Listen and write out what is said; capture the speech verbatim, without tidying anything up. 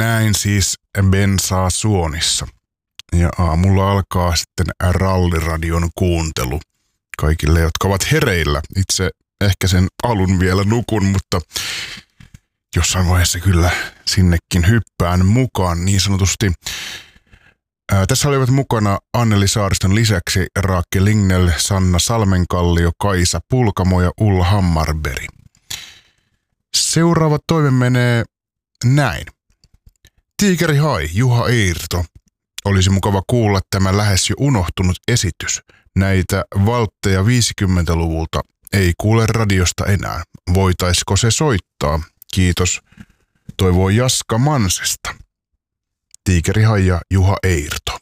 Näin siis bensaa suonissa. Ja aamulla alkaa sitten ralliradion kuuntelu kaikille, jotka ovat hereillä. Itse ehkä sen alun vielä nukun, mutta jossain vaiheessa kyllä sinnekin hyppään mukaan niin sanotusti. Ää, tässä olivat mukana Anneli Saariston lisäksi Raake Lignell, Sanna Salmenkallio, Kaisa Pulkamo ja Ulla Hammarberg. Seuraava toive menee näin. Tiikeri Hai, Juha Eirto. Olisi mukava kuulla tämä lähes jo unohtunut esitys. Näitä valtteja viisikymmentäluvulta ei kuule radiosta enää. Voitaisiko se soittaa? Kiitos. Toivoo Jaska Mansesta. Tiikeri Hai ja Juha Eirto.